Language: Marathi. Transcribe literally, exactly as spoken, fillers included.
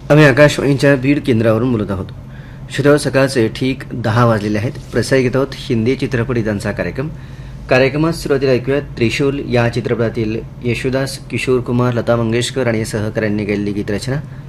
आम्ही आकाशवाणीच्या बीड केंद्रावरून बोलत आहोत. श्रोते, सकाळचे ठीक दहा वाजलेले आहेत. प्रसारित आहोत हिंदी चित्रपट गीतांचा कार्यक्रम. कार्यक्रमात सुरुवातीला ऐकूया त्रिशूल या चित्रपटातील येशुदास, किशोर कुमार, लता मंगेशकर आणि सहकाऱ्यांनी गायलेली गीतरचना.